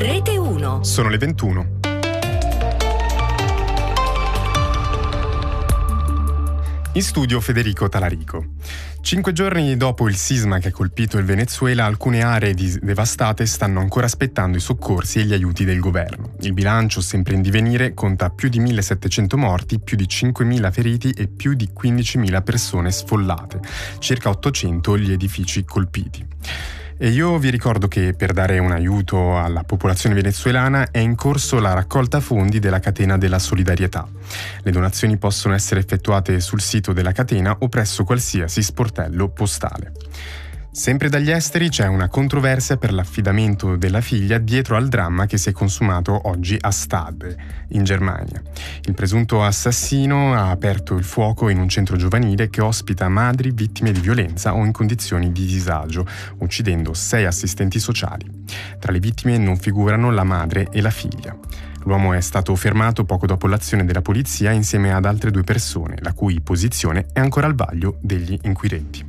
Rete 1. Sono le 21. In studio Federico Talarico. 5 giorni dopo il sisma che ha colpito il Venezuela, alcune aree devastate stanno ancora aspettando i soccorsi e gli aiuti del governo. Il bilancio, sempre in divenire, conta più di 1.700 morti, più di 5.000 feriti e più di 15.000 persone sfollate, circa 800 gli edifici colpiti. E io vi ricordo che per dare un aiuto alla popolazione venezuelana è in corso la raccolta fondi della catena della solidarietà. Le donazioni possono essere effettuate sul sito della catena o presso qualsiasi sportello postale. Sempre dagli esteri c'è una controversia per l'affidamento della figlia dietro al dramma che si è consumato oggi a Stade, in Germania. Il presunto assassino ha aperto il fuoco in un centro giovanile che ospita madri vittime di violenza o in condizioni di disagio, uccidendo 6 assistenti sociali. Tra le vittime non figurano la madre e la figlia. L'uomo è stato fermato poco dopo l'azione della polizia insieme ad altre 2 persone, la cui posizione è ancora al vaglio degli inquirenti.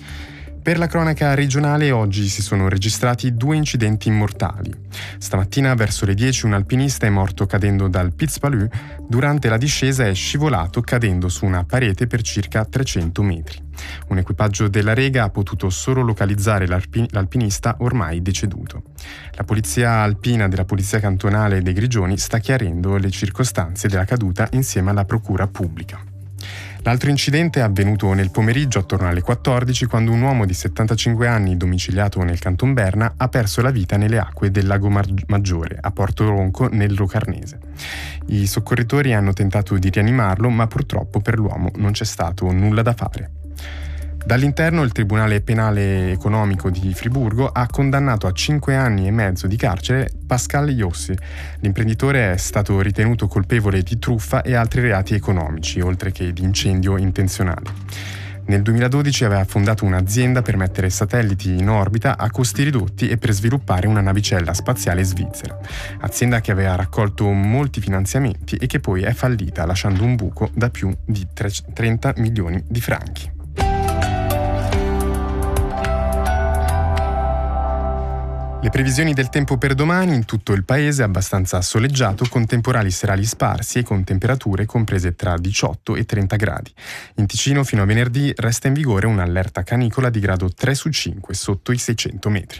Per la cronaca regionale oggi si sono registrati 2 incidenti mortali. Stamattina verso le 10 un alpinista è morto cadendo dal Piz Palu, durante la discesa è scivolato cadendo su una parete per circa 300 metri. Un equipaggio della Rega ha potuto solo localizzare l'alpinista ormai deceduto. La polizia alpina della Polizia Cantonale dei Grigioni sta chiarendo le circostanze della caduta insieme alla procura pubblica. L'altro incidente è avvenuto nel pomeriggio attorno alle 14 quando un uomo di 75 anni domiciliato nel Canton Berna ha perso la vita nelle acque del Lago Maggiore a Porto Ronco nel Locarnese. I soccorritori hanno tentato di rianimarlo ma purtroppo per l'uomo non c'è stato nulla da fare. Dall'interno il Tribunale Penale Economico di Friburgo ha condannato a 5 anni e mezzo di carcere Pascal Iossi. L'imprenditore è stato ritenuto colpevole di truffa e altri reati economici, oltre che di incendio intenzionale. Nel 2012 aveva fondato un'azienda per mettere satelliti in orbita a costi ridotti e per sviluppare una navicella spaziale svizzera. Azienda che aveva raccolto molti finanziamenti e che poi è fallita, lasciando un buco da più di 30 milioni di franchi. Le previsioni del tempo per domani in tutto il paese abbastanza soleggiato con temporali serali sparsi e con temperature comprese tra 18 e 30 gradi. In Ticino fino a venerdì resta in vigore un'allerta canicola di grado 3 su 5 sotto i 600 metri.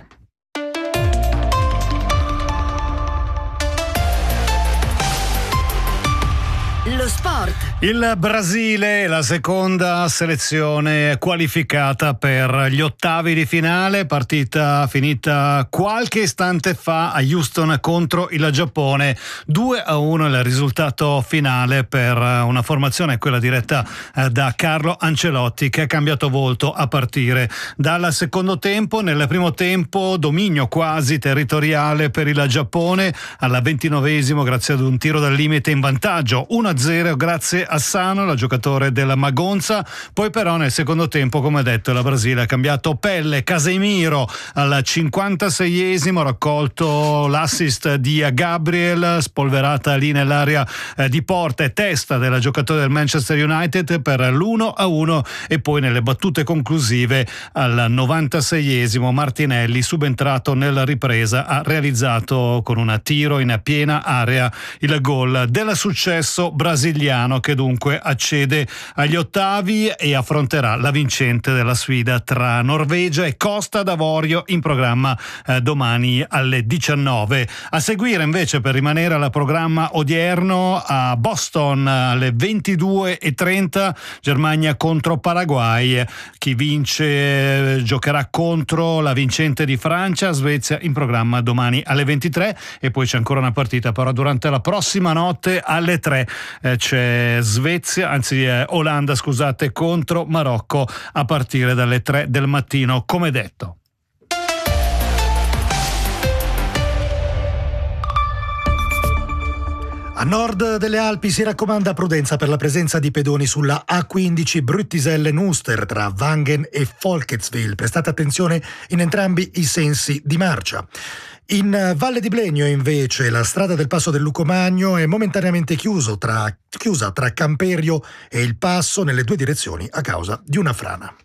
Lo sport. Il Brasile, la seconda selezione qualificata per gli ottavi di finale, partita finita qualche istante fa a Houston contro il Giappone. 2-1 il risultato finale per una formazione, quella diretta da Carlo Ancelotti, che ha cambiato volto a partire dal secondo tempo. Nel primo tempo dominio quasi territoriale per il Giappone, alla 29esimo grazie ad un tiro dal limite in vantaggio 1-0 grazie a Sano, il giocatore della Magonza. Poi però nel secondo tempo, come detto, la Brasile ha cambiato pelle. Casemiro al 56esimo ha raccolto l'assist di Gabriel, spolverata lì nell'area di porta e testa del giocatore del Manchester United per l'1-1, e poi nelle battute conclusive al 96esimo Martinelli, subentrato nella ripresa, ha realizzato con un tiro in piena area il gol del successo brasiliano, che dunque accede agli ottavi e affronterà la vincente della sfida tra Norvegia e Costa d'Avorio, in programma domani alle 19. A seguire invece, per rimanere al programma odierno, a Boston alle 22:30 Germania contro Paraguay. Chi vince giocherà contro la vincente di Francia. Svezia in programma domani alle 23, e poi c'è ancora una partita però durante la prossima notte alle 3. C'è Olanda contro Marocco a partire dalle 3 del mattino, come detto. A nord delle Alpi si raccomanda prudenza per la presenza di pedoni sulla A15 Brüttiselle-Nuster tra Wangen e Volketswil. Prestate attenzione in entrambi i sensi di marcia. In Valle di Blegno invece la strada del Passo del Lucomagno è momentaneamente chiusa tra Camperio e il Passo nelle 2 direzioni a causa di una frana.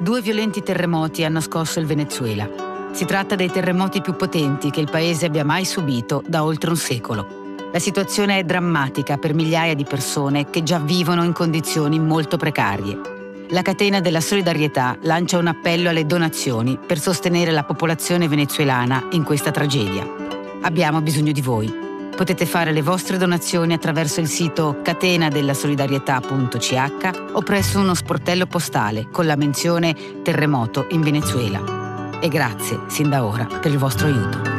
2 violenti terremoti hanno scosso il Venezuela. Si tratta dei terremoti più potenti che il paese abbia mai subito da oltre un secolo. La situazione è drammatica per migliaia di persone che già vivono in condizioni molto precarie. La catena della solidarietà lancia un appello alle donazioni per sostenere la popolazione venezuelana in questa tragedia. Abbiamo bisogno di voi. Potete fare le vostre donazioni attraverso il sito catenadellasolidarietà.ch o presso uno sportello postale con la menzione Terremoto in Venezuela. E grazie, sin da ora, per il vostro aiuto.